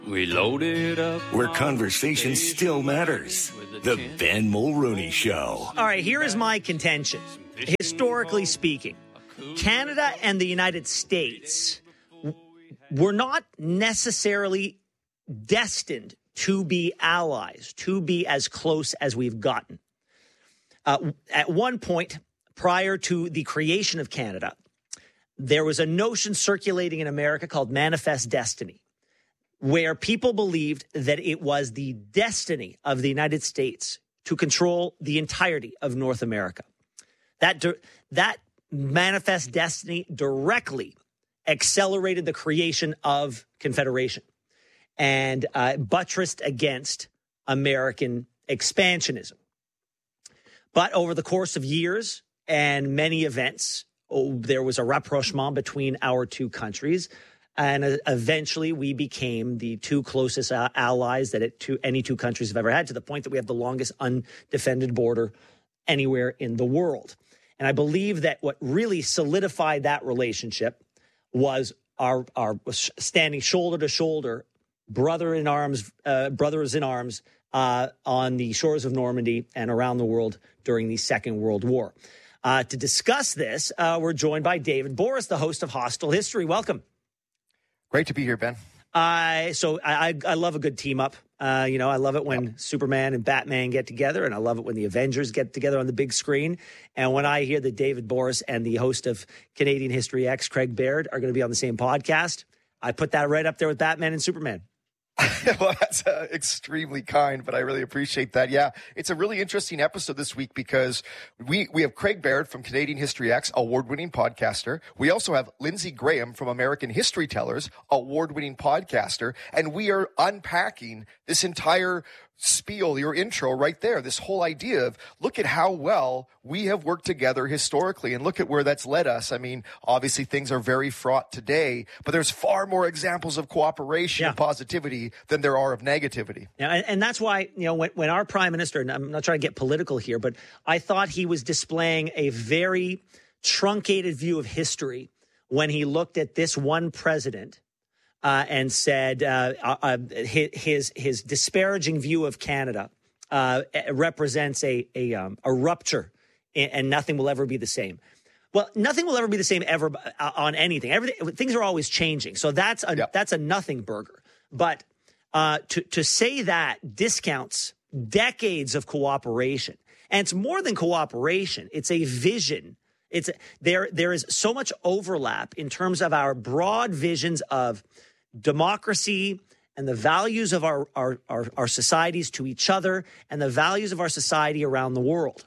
We loaded up. Where conversation still matters. The Ben Mulroney Show. All right, here is my contention. Historically speaking, Canada and the United States were not necessarily destined to be allies, to be as close as we've gotten. At one point, prior to the creation of Canada, there was a notion circulating in America called Manifest Destiny, where people believed that it was the destiny of the United States to control the entirety of North America. That Manifest Destiny directly accelerated the creation of Confederation and buttressed against American expansionism. But over the course of years and many events, there was a rapprochement between our two countries. And eventually we became the two closest allies that any two countries have ever had, to the point that we have the longest undefended border anywhere in the world. And I believe that what really solidified that relationship was our standing shoulder to shoulder, brothers in arms on the shores of Normandy and around the world during the Second World War. To discuss this, we're joined by David Borys, the host of Hostile History. Welcome. Great to be here, Ben. I love a good team up. I love it when Superman and Batman get together, and I love it when the Avengers get together on the big screen. And when I hear that David Borys and the host of Canadian History X, Craig Baird, are going to be on the same podcast, I put that right up there with Batman and Superman. Well, that's extremely kind, but I really appreciate that. Yeah, it's a really interesting episode this week because we have Craig Baird from Canadian History X, award-winning podcaster. We also have Lindsey Graham from American History Tellers, award-winning podcaster. And we are unpacking this entire spiel, your intro right there, this whole idea of look at how well we have worked together historically and look at where that's led us. I mean, obviously things are very fraught today, but there's far more examples of cooperation and positivity than there are of negativity. Yeah, and that's why, when our prime minister, and I'm not trying to get political here, but I thought he was displaying a very truncated view of history when he looked at this one president and said his disparaging view of Canada represents a rupture, and nothing will ever be the same. Well, nothing will ever be the same ever on anything. Things are always changing, so that's a nothing burger. But to say that discounts decades of cooperation, and it's more than cooperation; it's a vision. There is so much overlap in terms of our broad visions of democracy and the values of our societies to each other and the values of our society around the world.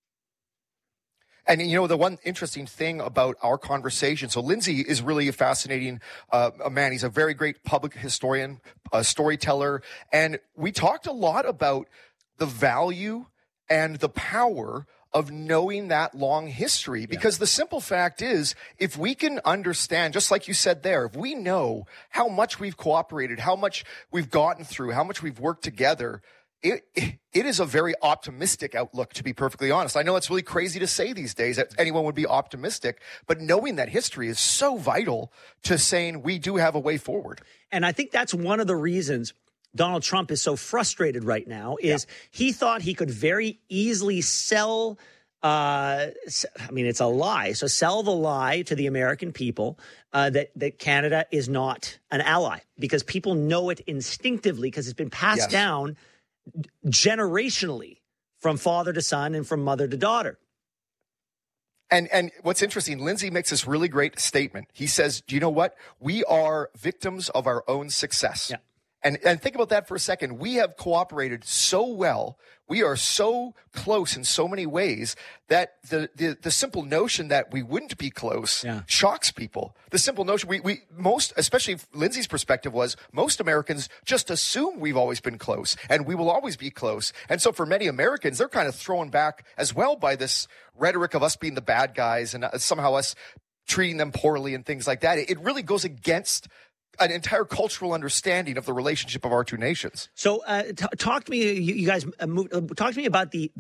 And, the one interesting thing about our conversation, so Lindsey is really a fascinating man. He's a very great public historian, a storyteller. And we talked a lot about the value and the power of knowing that long history, because the simple fact is, if we can understand, just like you said there, if we know how much we've cooperated, how much we've gotten through, how much we've worked together, it is a very optimistic outlook, to be perfectly honest. I know it's really crazy to say these days that anyone would be optimistic, but knowing that history is so vital to saying we do have a way forward. And I think that's one of the reasons Donald Trump is so frustrated right now is he thought he could very easily sell, it's a lie. So sell the lie to the American people that Canada is not an ally, because people know it instinctively because it's been passed down generationally from father to son and from mother to daughter. And what's interesting, Lindsey makes this really great statement. He says, do you know what? We are victims of our own success. Yeah. And think about that for a second. We have cooperated so well. We are so close in so many ways that the simple notion that we wouldn't be close shocks people. The simple notion most, especially Lindsey's perspective was, most Americans just assume we've always been close and we will always be close. And so for many Americans, they're kind of thrown back as well by this rhetoric of us being the bad guys and somehow us treating them poorly and things like that. It really goes against an entire cultural understanding of the relationship of our two nations. So, talk to me, you guys. Talk to me about the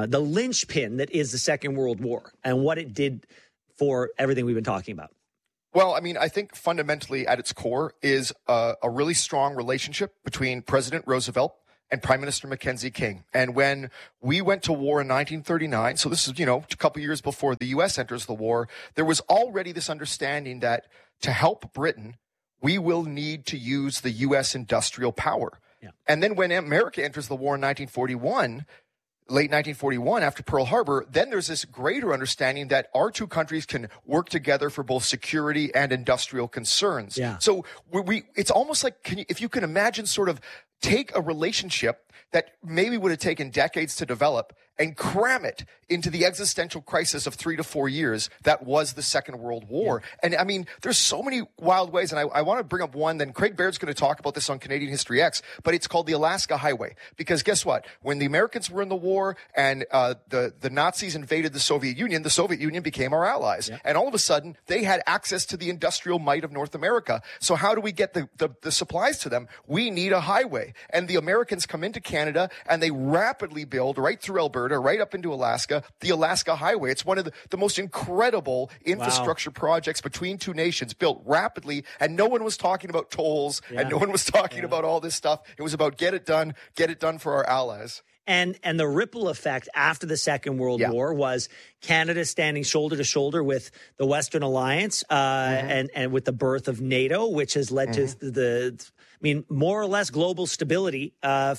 linchpin that is the Second World War and what it did for everything we've been talking about. Well, I mean, I think fundamentally at its core is a really strong relationship between President Roosevelt and Prime Minister Mackenzie King. And when we went to war in 1939, so this is, a couple years before the U.S. enters the war, there was already this understanding that to help Britain, we will need to use the U.S. industrial power. Yeah. And then when America enters the war in 1941, late 1941, after Pearl Harbor, then there's this greater understanding that our two countries can work together for both security and industrial concerns. Yeah. So it's almost like, if you can imagine sort of take a relationship that maybe would have taken decades to develop and cram it into the existential crisis of 3 to 4 years that was the Second World War. Yeah. And I mean, there's so many wild ways. And I want to bring up one, then Craig Baird's going to talk about this on Canadian History X, but it's called the Alaska Highway. Because guess what? When the Americans were in the war and the Nazis invaded the Soviet Union became our allies. Yeah. And all of a sudden, they had access to the industrial might of North America. So how do we get the supplies to them? We need a highway. And the Americans come into Canada and they rapidly build right through Alberta, right up into Alaska, the Alaska Highway. It's one of the most incredible infrastructure projects between two nations, built rapidly, and no one was talking about tolls, and no one was talking about all this stuff. It was about get it done for our allies. And the ripple effect after the Second World War was Canada standing shoulder to shoulder with the Western Alliance and with the birth of NATO, which has led to more or less global stability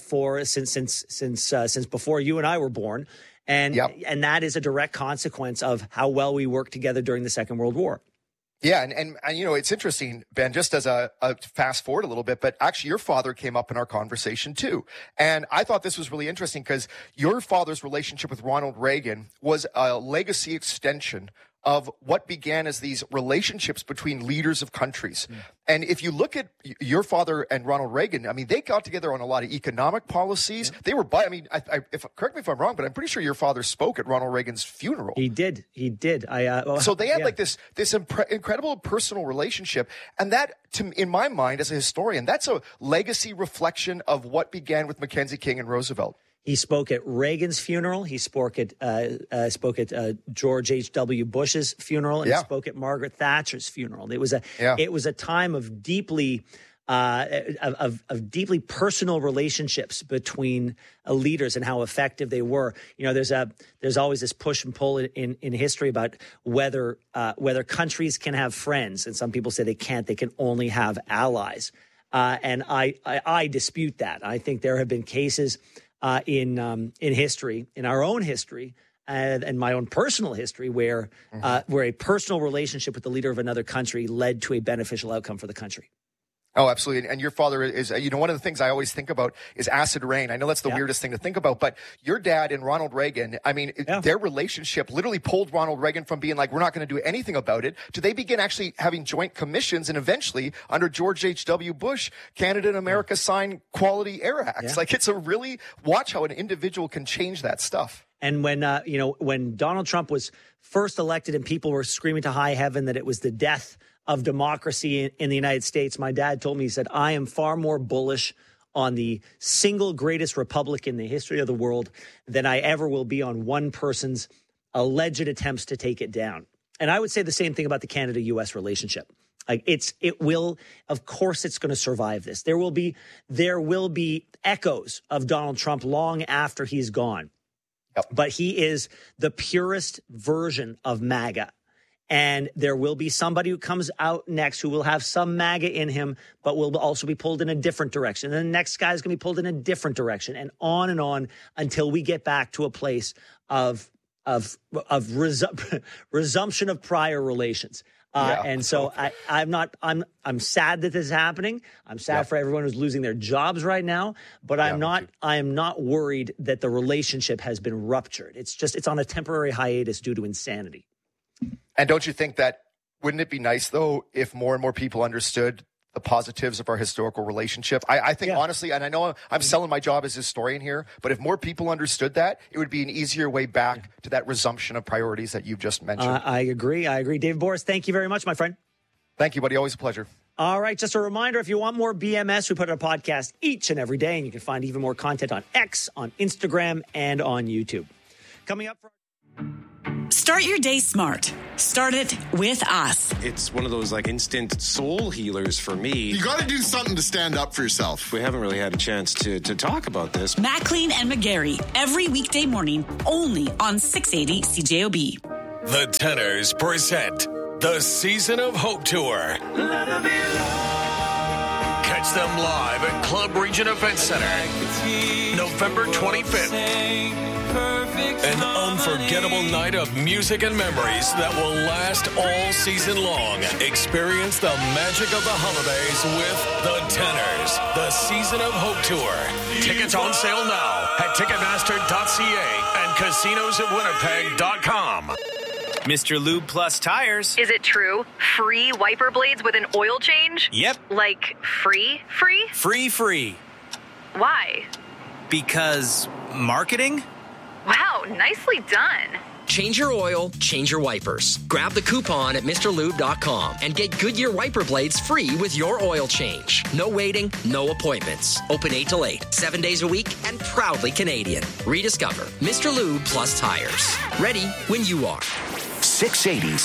since before you and I were born. And that is a direct consequence of how well we worked together during the Second World War. Yeah, and it's interesting, Ben, just as a fast forward a little bit, but actually your father came up in our conversation too. And I thought this was really interesting because your father's relationship with Ronald Reagan was a legacy extension of what began as these relationships between leaders of countries. Mm. And if you look at your father and Ronald Reagan, I mean, they got together on a lot of economic policies. Yeah. They were, correct me if I'm wrong, but I'm pretty sure your father spoke at Ronald Reagan's funeral. He did. So they had like this incredible personal relationship. And that, in my mind, as a historian, that's a legacy reflection of what began with Mackenzie King and Roosevelt. He spoke at Reagan's funeral. He spoke at George H.W. Bush's funeral, and he spoke at Margaret Thatcher's funeral. It was a time of deeply personal relationships between leaders and how effective they were. There's always this push and pull in history about whether countries can have friends, and some people say they can't. They can only have allies, and I dispute that. I think there have been cases in history, in our own history, and my own personal history, where a personal relationship with the leader of another country led to a beneficial outcome for the country. Oh, absolutely. And your father is, one of the things I always think about is acid rain. I know that's the weirdest thing to think about, but your dad and Ronald Reagan, I mean, their relationship literally pulled Ronald Reagan from being like, we're not going to do anything about it, to they begin actually having joint commissions. And eventually, under George H.W. Bush, Canada and America signed Quality Air Acts. Yeah. Like, it's watch how an individual can change that stuff. And when Donald Trump was first elected and people were screaming to high heaven that it was the death of democracy in the United States, my dad told me, he said, I am far more bullish on the single greatest republic in the history of the world than I ever will be on one person's alleged attempts to take it down. And I would say the same thing about the Canada-U.S. relationship. Like of course it's going to survive this. There will be echoes of Donald Trump long after he's gone. Yep. But he is the purest version of MAGA. And there will be somebody who comes out next who will have some MAGA in him, but will also be pulled in a different direction. And the next guy is going to be pulled in a different direction, and on until we get back to a place of resumption of prior relations. And so I'm sad that this is happening. I'm sad for everyone who's losing their jobs right now, but I am not worried that the relationship has been ruptured. It's on a temporary hiatus due to insanity. And don't you think that, wouldn't it be nice, though, if more and more people understood the positives of our historical relationship? I think, honestly, and I know I'm selling my job as a historian here, but if more people understood that, it would be an easier way back to that resumption of priorities that you've just mentioned. I agree. David Borys, thank you very much, my friend. Thank you, buddy. Always a pleasure. All right. Just a reminder, if you want more BMS, we put out a podcast each and every day, and you can find even more content on X, on Instagram, and on YouTube. Coming up for Start your day smart. Start it with us. It's one of those instant soul healers for me. You got to do something to stand up for yourself. We haven't really had a chance to talk about this. McLean and McGarry, every weekday morning, only on 680 CJOB. The Tenors present the Season of Hope Tour. Catch them live at Club Region Event Center, November 25th. An unforgettable night of music and memories that will last all season long. Experience the magic of the holidays with the Tenors, the Season of Hope Tour. Tickets on sale now at Ticketmaster.ca and casinosofwinnipeg.com. Mr. Lube Plus Tires. Is it true? Free wiper blades with an oil change? Yep. Like free? Free. Why? Because marketing? Wow, nicely done. Change your oil, change your wipers. Grab the coupon at MrLube.com and get Goodyear wiper blades free with your oil change. No waiting, no appointments. Open 8 till 8, 7 days a week, and proudly Canadian. Rediscover Mr. Lube Plus Tires. Ready when you are. 680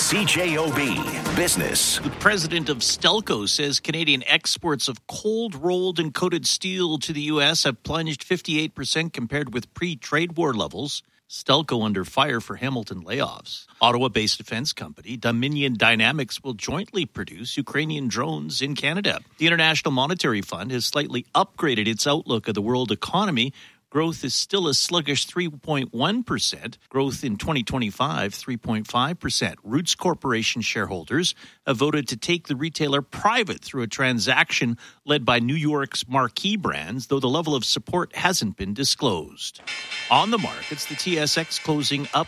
CJOB Business. The president of Stelco says Canadian exports of cold-rolled and coated steel to the U.S. have plunged 58% compared with pre-trade war levels. Stelco under fire for Hamilton layoffs. Ottawa-based defense company Dominion Dynamics will jointly produce Ukrainian drones in Canada. The International Monetary Fund has slightly upgraded its outlook of the world economy. Growth is still a sluggish 3.1%. Growth in 2025, 3.5%. Roots Corporation shareholders have voted to take the retailer private through a transaction led by New York's marquee brands, though the level of support hasn't been disclosed. On the markets, the TSX closing up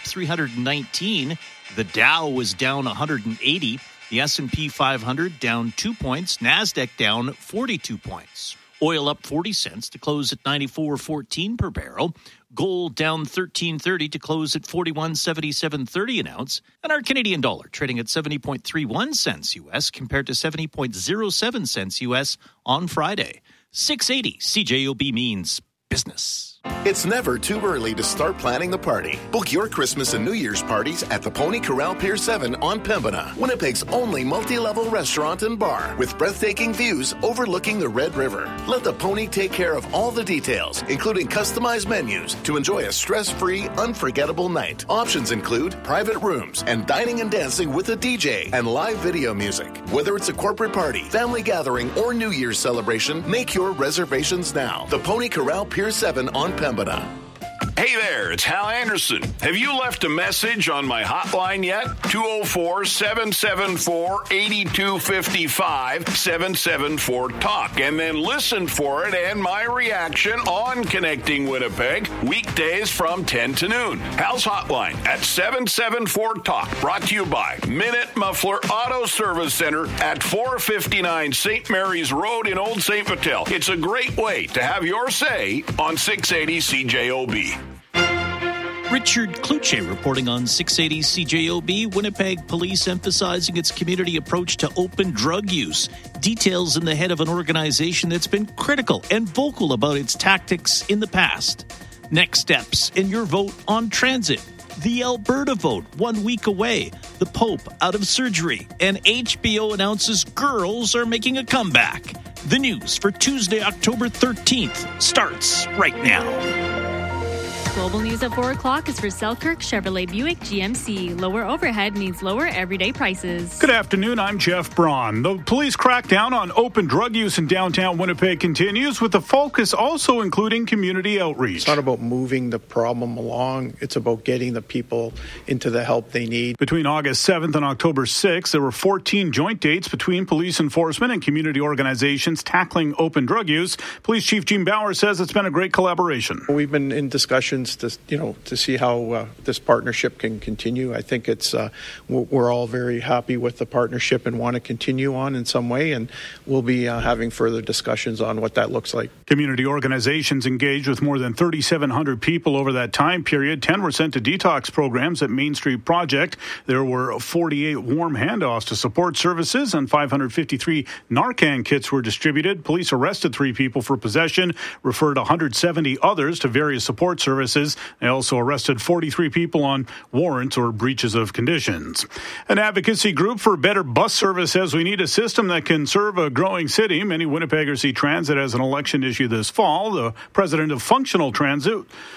319. The Dow was down 180. The S&P 500 down 2 points. NASDAQ down 42 points. Oil up 40 cents to close at $94.14 per barrel. Gold down $13.30 to close at $41.7730 an ounce. And our Canadian dollar trading at 70.31 cents U.S. compared to 70.07 cents U.S. on Friday. 680 CJOB means business. It's never too early to start planning the party. Book your Christmas and New Year's parties at the Pony Corral Pier 7 on Pembina, Winnipeg's only multi-level restaurant and bar with breathtaking views overlooking the Red River. Let the Pony take care of all the details, including customized menus to enjoy a stress-free, unforgettable night. Options include private rooms and dining and dancing with a DJ and live video music. Whether it's a corporate party, family gathering, or New Year's celebration, make your reservations now. The Pony Corral Pier 7 on Pembina. Hey there, it's Hal Anderson. Have you left a message on my hotline yet? 204-774-8255, 774-TALK. And then listen for it and my reaction on Connecting Winnipeg, weekdays from 10 to noon. Hal's hotline at 774-TALK, brought to you by Minute Muffler Auto Service Center at 459 St. Mary's Road in Old St. Vital. It's a great way to have your say on 680 CJOB. Richard Kluche reporting on 680 CJOB. Winnipeg police emphasizing its community approach to open drug use. Details in the head of an organization that's been critical and vocal about its tactics in the past. Next steps in your vote on transit. The Alberta vote 1 week away. The Pope out of surgery. And HBO announces girls are making a comeback. The news for Tuesday, October 13th starts right now. Global News at 4 o'clock is for Selkirk Chevrolet Buick GMC. Lower overhead means lower everyday prices. Good afternoon, I'm Jeff Braun. The police crackdown on open drug use in downtown Winnipeg continues, with the focus also including community outreach. It's not about moving the problem along. It's about getting the people into the help they need. Between August 7th and October 6th, there were 14 joint dates between police enforcement and community organizations tackling open drug use. Police Chief Gene Bauer says it's been a great collaboration. We've been in discussions to see how this partnership can continue. I think it's we're all very happy with the partnership and want to continue on in some way, and we'll be having further discussions on what that looks like. Community organizations engaged with more than 3,700 people over that time period. 10 were sent to detox programs at Main Street Project. There were 48 warm handoffs to support services, and 553 Narcan kits were distributed. Police arrested 3 people for possession, referred 170 others to various support services services. They also arrested 43 people on warrants or breaches of conditions. An advocacy group for better bus service says we need a system that can serve a growing city. Many Winnipeggers see transit as an election issue this fall. The president of Functional Transit,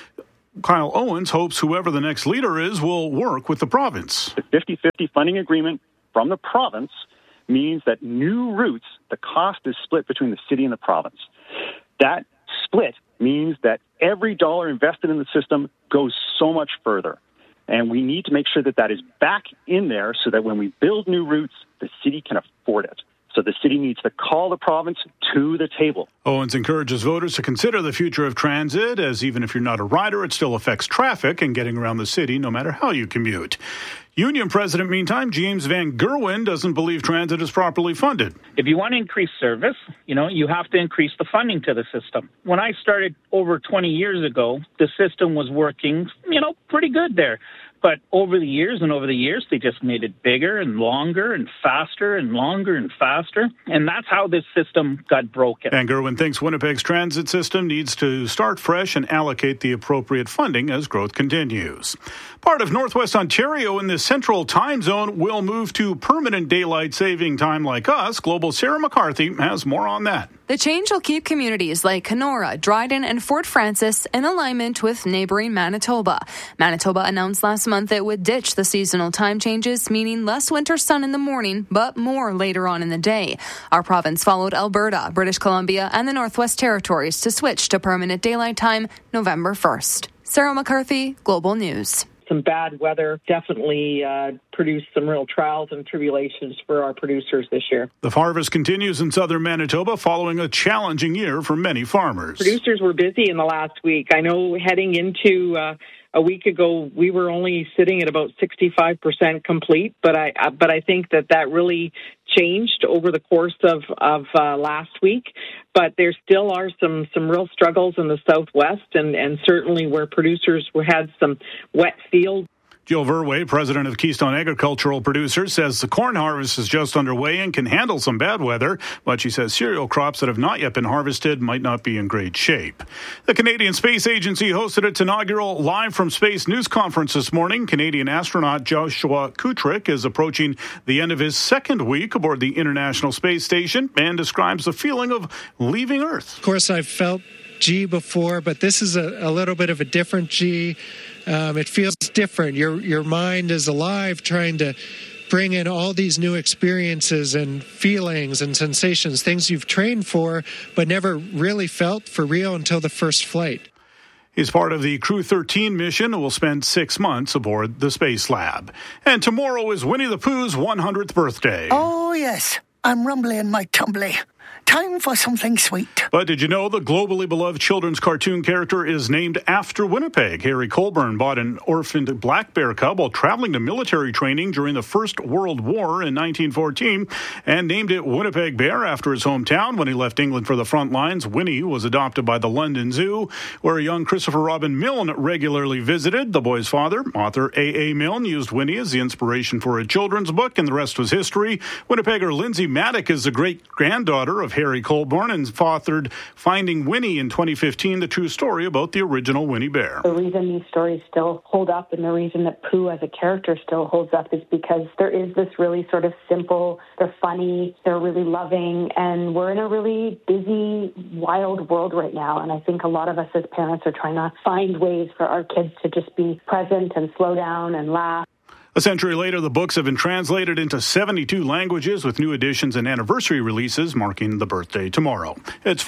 Kyle Owens, hopes whoever the next leader is will work with the province. The 50-50 funding agreement from the province means that new routes, the cost is split between the city and the province. That split means that every dollar invested in the system goes so much further. And we need to make sure that that is back in there so that when we build new routes, the city can afford it. So the city needs to call the province to the table. Owens encourages voters to consider the future of transit, as even if you're not a rider, it still affects traffic and getting around the city no matter how you commute. Union President, meantime, James Van Gerwen, doesn't believe transit is properly funded. If you want to increase service, you have to increase the funding to the system. When I started over 20 years ago, the system was working, pretty good there. But over the years, they just made it bigger and longer and faster and longer and faster. And that's how this system got broken. Van Gerwen thinks Winnipeg's transit system needs to start fresh and allocate the appropriate funding as growth continues. Part of Northwest Ontario in the Central Time Zone will move to permanent daylight saving time like us. Global Sarah McCarthy has more on that. The change will keep communities like Kenora, Dryden, and Fort Francis in alignment with neighboring Manitoba. Manitoba announced last month it would ditch the seasonal time changes, meaning less winter sun in the morning, but more later on in the day. Our province followed Alberta, British Columbia, and the Northwest Territories to switch to permanent daylight time November 1st. Sarah McCarthy, Global News. Some bad weather definitely produced some real trials and tribulations for our producers this year. The harvest continues in southern Manitoba following a challenging year for many farmers. Producers were busy in the last week. I know heading into a week ago, we were only sitting at about 65% complete, but I think that really changed over the course of last week. But there still are some real struggles in the Southwest, and certainly where producers had some wet fields. Jill Verwey, president of Keystone Agricultural Producers, says the corn harvest is just underway and can handle some bad weather, but she says cereal crops that have not yet been harvested might not be in great shape. The Canadian Space Agency hosted its inaugural Live from Space news conference this morning. Canadian astronaut Joshua Kutrick is approaching the end of his second week aboard the International Space Station and describes the feeling of leaving Earth. Of course, I've felt G before, but this is a little bit of a different G. It feels different. Your mind is alive, trying to bring in all these new experiences and feelings and sensations, things you've trained for but never really felt for real until the first flight. He's part of the Crew 13 mission and will spend 6 months aboard the Space Lab. And tomorrow is Winnie the Pooh's 100th birthday. Oh, yes. I'm rumbly in my tumbly. Time for something sweet. But did you know the globally beloved children's cartoon character is named after Winnipeg? Harry Colburn bought an orphaned black bear cub while traveling to military training during the First World War in 1914 and named it Winnipeg Bear after his hometown. When he left England for the front lines, Winnie was adopted by the London Zoo, where young Christopher Robin Milne regularly visited. The boy's father, author A.A. Milne, used Winnie as the inspiration for a children's book, and the rest was history. Winnipegger Lindsay Maddock is the great-granddaughter of Harry Colburn and authored Finding Winnie in 2015, the true story about the original Winnie Bear. The reason these stories still hold up and the reason that Pooh as a character still holds up is because there is this really sort of simple, they're funny, they're really loving, and we're in a really busy, wild world right now. And I think a lot of us as parents are trying to find ways for our kids to just be present and slow down and laugh. A century later, the books have been translated into 72 languages with new editions and anniversary releases marking the birthday tomorrow. It's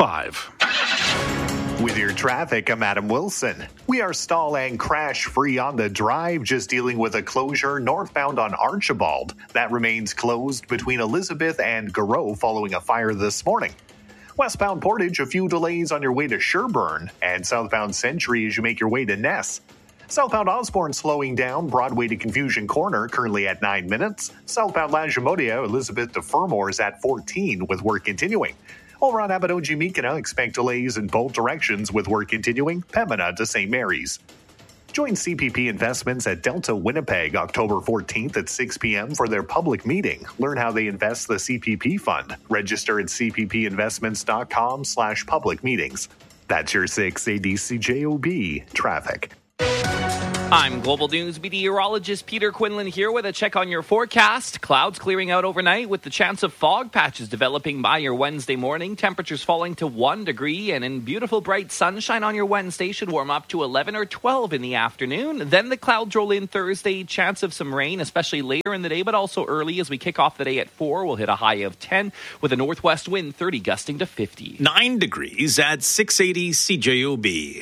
4:05. With your traffic, I'm Adam Wilson. We are stall and crash free on the drive, just dealing with a closure northbound on Archibald. That remains closed between Elizabeth and Garreau following a fire this morning. Westbound Portage, a few delays on your way to Sherbourne, and southbound Century as you make your way to Ness. Southbound Osborne slowing down, Broadway to Confusion Corner, currently at 9 minutes. Southbound Lagimodia, Elizabeth to Fermor is at 14 with work continuing. Over on Abbotsford-Mikina, expect delays in both directions with work continuing, Pembina to St. Mary's. Join CPP Investments at Delta Winnipeg October 14th at 6 p.m. for their public meeting. Learn how they invest the CPP fund. Register at cppinvestments.com/public meetings. That's your 680 CJOB traffic. I'm Global News meteorologist Peter Quinlan here with a check on your forecast. Clouds clearing out overnight with the chance of fog patches developing by your Wednesday morning. Temperatures falling to 1 degree, and in beautiful bright sunshine on your Wednesday should warm up to 11 or 12 in the afternoon. Then the clouds roll in Thursday. Chance of some rain, especially later in the day, but also early as we kick off the day at 4. We'll hit a high of 10 with a northwest wind 30 gusting to 50. 9 degrees at 680 CJOB.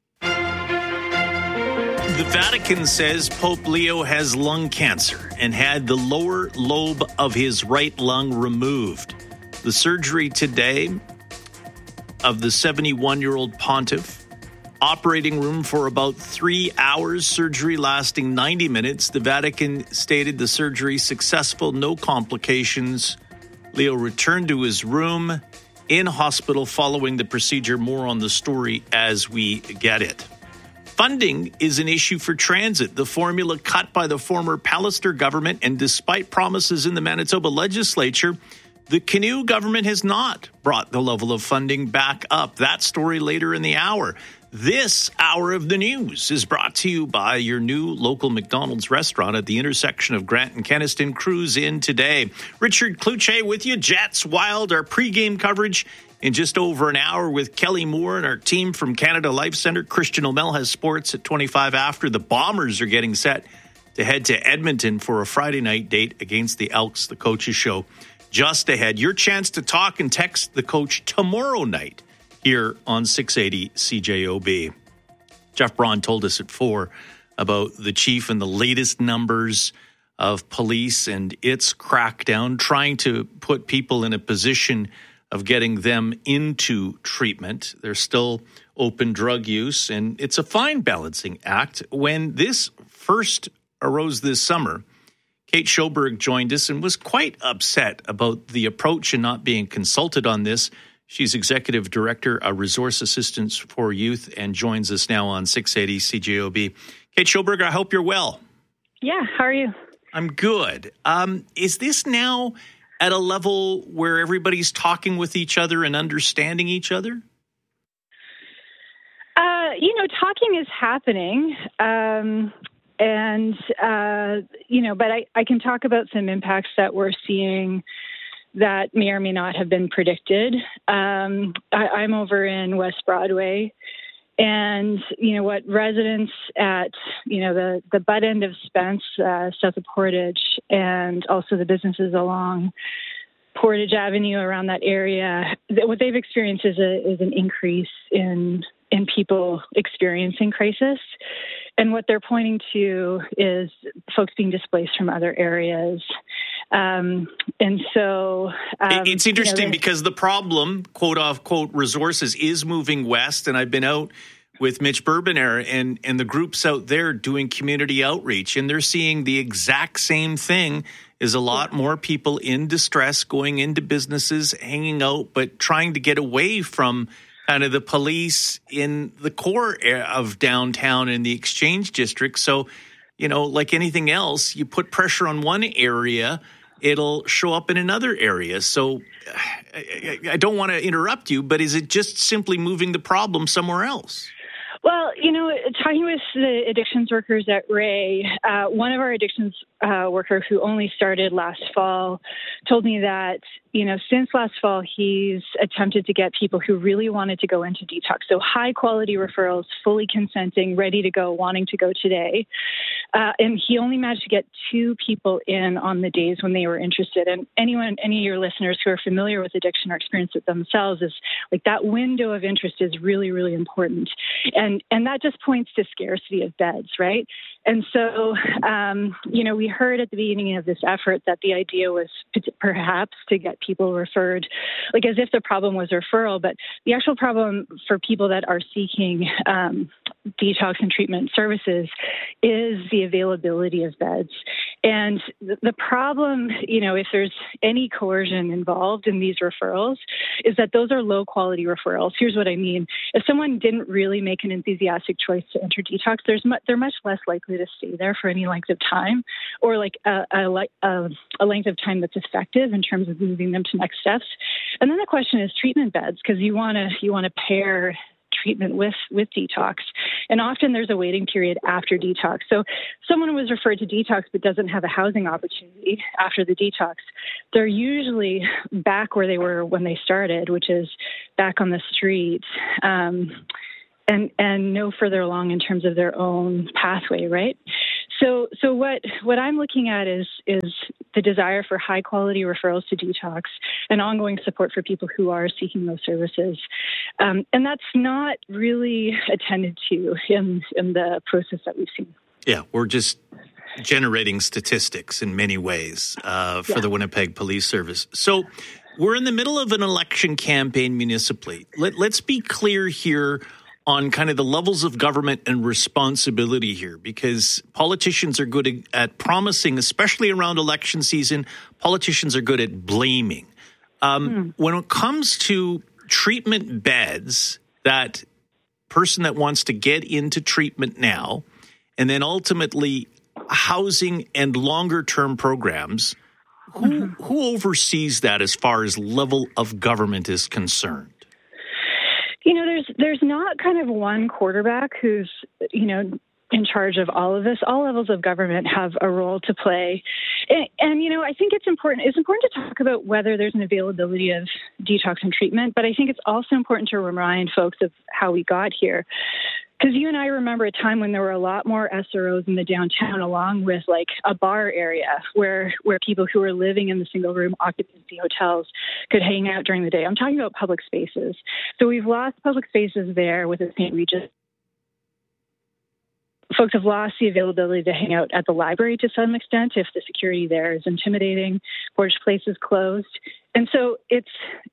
The Vatican says Pope Leo has lung cancer and had the lower lobe of his right lung removed. The surgery today of the 71-year-old pontiff. Operating room for about 3 hours, surgery lasting 90 minutes. The Vatican stated the surgery successful, no complications. Leo returned to his room in hospital following the procedure. More on the story as we get it. Funding is an issue for transit. The formula cut by the former Pallister government, and despite promises in the Manitoba legislature, the Canoe government has not brought the level of funding back up. That story later in the hour. This hour of the news is brought to you by your new local McDonald's restaurant at the intersection of Grant and Kenaston. Cruise in today. Richard Kluche with you. Jets Wild, our pregame coverage in just over an hour with Kelly Moore and our team from Canada Life Centre. Christian O'Mell has sports at 25 after. The Bombers are getting set to head to Edmonton for a Friday night date against the Elks. The Coaches Show just ahead. Your chance to talk and text the coach tomorrow night here on 680 CJOB. Jeff Braun told us at 4 about the chief and the latest numbers of police and its crackdown, trying to put people in a position of getting them into treatment. There's still open drug use, and it's a fine balancing act. When this first arose this summer, Kate Schoberg joined us and was quite upset about the approach and not being consulted on this. She's Executive Director of Resource Assistance for Youth and joins us now on 680 CJOB. Kate Schoberg, I hope you're well. Yeah, how are you? I'm good. Is this now at a level where everybody's talking with each other and understanding each other? Talking is happening. But I can talk about some impacts that we're seeing that may or may not have been predicted. I'm over in West Broadway, and what residents at the butt end of Spence, south of Portage, and also the businesses along Portage Avenue around that area, what they've experienced is an increase in people experiencing crisis. And what they're pointing to is folks being displaced from other areas. It's interesting because the problem, quote unquote, resources is moving west. And I've been out with Mitch Bourbonnaire and the groups out there doing community outreach. And they're seeing the exact same thing, is a lot more people in distress going into businesses, hanging out, but trying to get away from kind of the police in the core of downtown in the Exchange District. So, like anything else, you put pressure on one area, it'll show up in another area. So I don't want to interrupt you, but is it just simply moving the problem somewhere else? Well, talking with the addictions workers at Ray, one of our addictions worker who only started last fall told me that, since last fall, he's attempted to get people who really wanted to go into detox. So high quality referrals, fully consenting, ready to go, wanting to go today. And he only managed to get 2 people in on the days when they were interested. And any of your listeners who are familiar with addiction or experience it themselves is like that window of interest is really, really important. And that just points to scarcity of beds, right? And so, we heard at the beginning of this effort that the idea was perhaps to get people referred, like as if the problem was referral, but the actual problem for people that are seeking detox and treatment services is the availability of beds. And the problem, if there's any coercion involved in these referrals, is that those are low quality referrals. Here's what I mean. If someone didn't really make an enthusiastic choice to enter detox, they're much less likely to stay there for any length of time, or like a length of time that's effective in terms of moving them to next steps. And then the question is treatment beds, because you want to pair treatment with detox. And often there's a waiting period after detox. So someone was referred to detox but doesn't have a housing opportunity after the detox. They're usually back where they were when they started, which is back on the street. And no further along in terms of their own pathway, right? So what I'm looking at is the desire for high quality referrals to detox and ongoing support for people who are seeking those services, and that's not really attended to in the process that we've seen. Yeah, we're just generating statistics in many ways for the Winnipeg Police Service. So we're in the middle of an election campaign municipally. Let's be clear here on kind of the levels of government and responsibility here, because politicians are good at promising, especially around election season. Politicians are good at blaming. When it comes to treatment beds, that person that wants to get into treatment now, and then ultimately housing and longer-term programs, who oversees that as far as level of government is concerned? You know, there's not kind of one quarterback who's, in charge of all of this. All levels of government have a role to play. And I think it's important to talk about whether there's an availability of detox and treatment, but I think it's also important to remind folks of how we got here. Because you and I remember a time when there were a lot more SROs in the downtown, along with like a bar area where people who were living in the single room occupancy hotels could hang out during the day. I'm talking about public spaces. So we've lost public spaces there with the St. Regis. Folks have lost the availability to hang out at the library to some extent if the security there is intimidating. Portage Place is closed. And so it's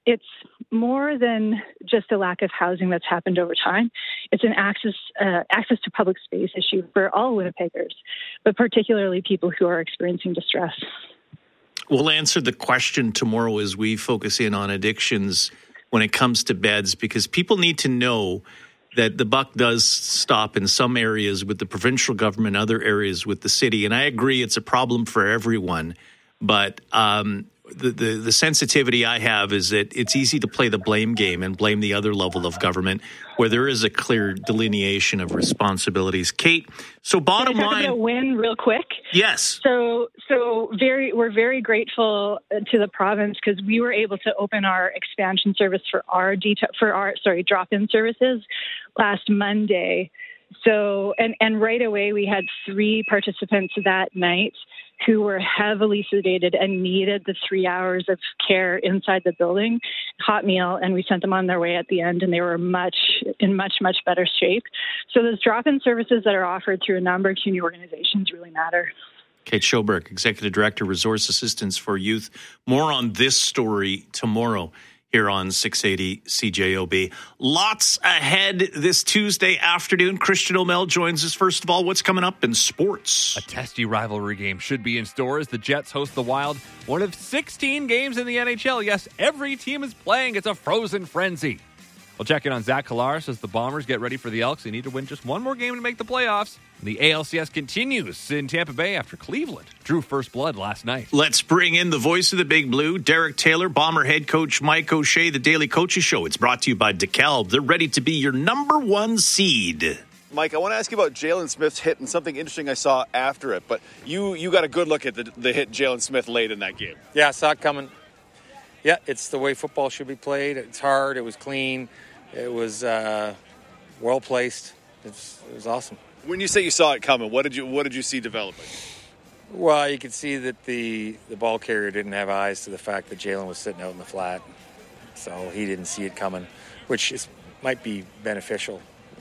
more than just a lack of housing that's happened over time. It's an access to public space issue for all Winnipeggers, but particularly people who are experiencing distress. We'll answer the question tomorrow as we focus in on addictions when it comes to beds, because people need to know that the buck does stop in some areas with the provincial government, other areas with the city. And I agree it's a problem for everyone. But the sensitivity I have is that it's easy to play the blame game and blame the other level of government where there is a clear delineation of responsibilities. Kate, so bottom line... Can I talk about win real quick? Yes. So we're very grateful to the province because we were able to open our expansion service for our drop-in services last Monday. So and right away we had 3 participants that night who were heavily sedated and needed the 3 hours of care inside the building, hot meal, and we sent them on their way at the end, and they were in much better shape. So those drop-in services that are offered through a number of community organizations really matter. Kate Schoberg, Executive Director, Resource Assistance for Youth. More on this story tomorrow here on 680 CJOB. Lots ahead this Tuesday afternoon. Christian O'Mell joins us. First of all, what's coming up in sports? A testy rivalry game should be in store as the Jets host the Wild. One of 16 games in the NHL. Yes, every team is playing. It's a frozen frenzy. We'll check in on Zach Collaros as the Bombers get ready for the Elks. They need to win just one more game to make the playoffs. The ALCS continues in Tampa Bay after Cleveland drew first blood last night. Let's bring in the voice of the Big Blue, Derek Taylor, Bomber head coach Mike O'Shea, the Daily Coaches Show. It's brought to you by DeKalb. They're ready to be your number 1 seed. Mike, I want to ask you about Jalen Smith's hit and something interesting I saw after it, but you got a good look at the hit Jalen Smith late in that game. Yeah, I saw it coming. Yeah, it's the way football should be played. It's hard. It was clean. It was well placed. It was awesome. When you say you saw it coming, what did you see developing? Well, you could see that the ball carrier didn't have eyes to the fact that Jalen was sitting out in the flat, so he didn't see it coming, which might be beneficial.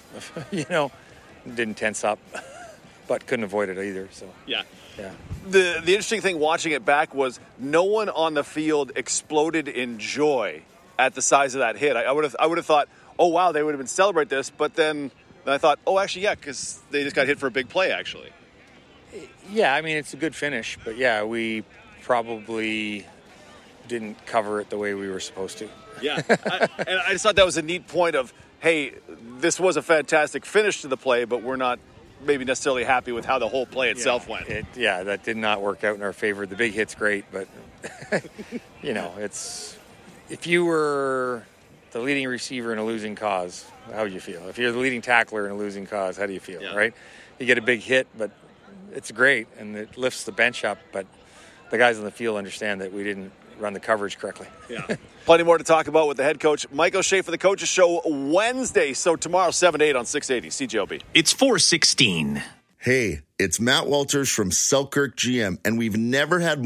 Didn't tense up, but couldn't avoid it either. So yeah. The interesting thing watching it back was no one on the field exploded in joy at the size of that hit. I would have thought, oh wow, they would have been celebrate this, but then I thought, oh actually yeah, because they just got hit for a big play actually. Yeah, I mean it's a good finish, but yeah, we probably didn't cover it the way we were supposed to. Yeah, and I just thought that was a neat point of, hey, this was a fantastic finish to the play, but we're not maybe necessarily happy with how the whole play itself went. That did not work out in our favor. The big hit's great, but it's if you were the leading receiver in a losing cause, how would you feel? If you're the leading tackler in a losing cause, how do you feel, right? You get a big hit, but it's great, and it lifts the bench up, but the guys on the field understand that we didn't run the coverage correctly. Yeah. Plenty more to talk about with the head coach, Mike O'Shea, for the Coaches Show Wednesday. So tomorrow, 7 to 8 on 680 CJOB. It's 4:16. Hey, it's Matt Walters from Selkirk GM, and we've never had